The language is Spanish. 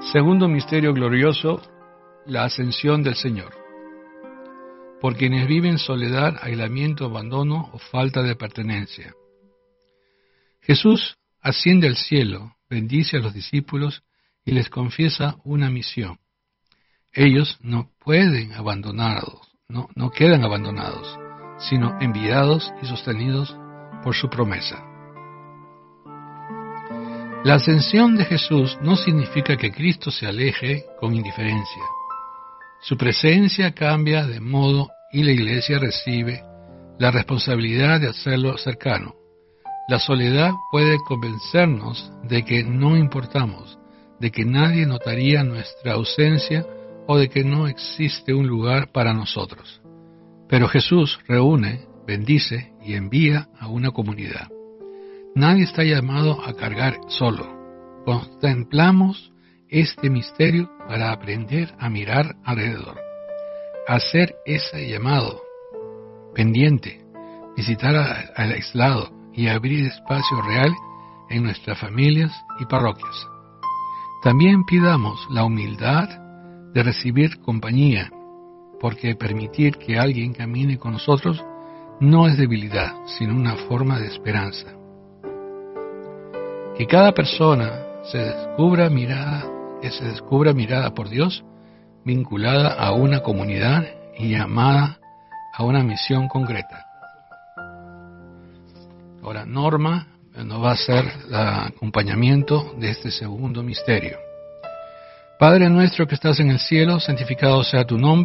Segundo misterio glorioso, la ascensión del Señor. Por quienes viven soledad, aislamiento, abandono o falta de pertenencia. Jesús asciende al cielo, bendice a los discípulos y les confiesa una misión. Ellos no quedan abandonados, sino enviados y sostenidos por su promesa. La ascensión de Jesús no significa que Cristo se aleje con indiferencia. Su presencia cambia de modo y la Iglesia recibe la responsabilidad de hacerlo cercano. La soledad puede convencernos de que no importamos, de que nadie notaría nuestra ausencia o de que no existe un lugar para nosotros. Pero Jesús reúne, bendice y envía a una comunidad. Nadie está llamado a cargar solo. Contemplamos este misterio para aprender a mirar alrededor, hacer ese llamado pendiente, visitar al aislado y abrir espacio real en nuestras familias y parroquias. También pidamos la humildad de recibir compañía, porque permitir que alguien camine con nosotros no es debilidad, sino una forma de esperanza. Que cada persona se descubra mirada por Dios, vinculada a una comunidad y llamada a una misión concreta. Ahora, Norma nos va a hacer el acompañamiento de este segundo misterio. Padre nuestro que estás en el cielo, santificado sea tu nombre.